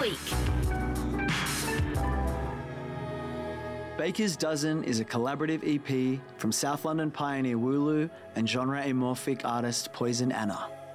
week. Baker's Dozen is a collaborative EP from South London pioneer Wooloo and genre amorphic artist Poison Anna.